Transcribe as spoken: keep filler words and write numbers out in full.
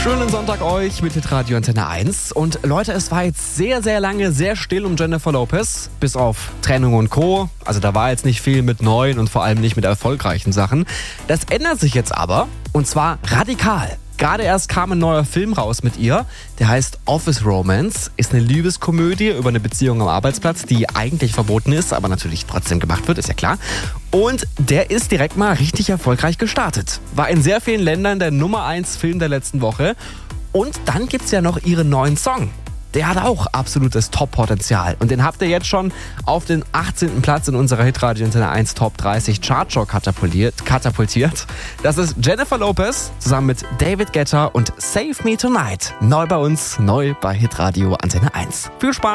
Schönen Sonntag euch mit Hitradio Antenne eins. Und Leute, es war jetzt sehr, sehr lange sehr still um Jennifer Lopez. Bis auf Trennung und Co. Also da war jetzt nicht viel mit neuen und vor allem nicht mit erfolgreichen Sachen. Das ändert sich jetzt aber. Und zwar radikal. Gerade erst kam ein neuer Film raus mit ihr. Der heißt Office Romance. Ist eine Liebeskomödie über eine Beziehung am Arbeitsplatz, die eigentlich verboten ist, aber natürlich trotzdem gemacht wird, ist ja klar. Und der ist direkt mal richtig erfolgreich gestartet. War in sehr vielen Ländern der Nummer eins Film der letzten Woche. Und dann gibt's ja noch ihren neuen Song. Der hat auch absolutes Top-Potenzial. Und den habt ihr jetzt schon auf den achtzehnten Platz in unserer Hitradio Antenne eins Top dreißig Chartshow katapultiert, katapultiert. Das ist Jennifer Lopez zusammen mit David Guetta und Save Me Tonight. Neu bei uns, neu bei Hitradio Antenne eins. Viel Spaß!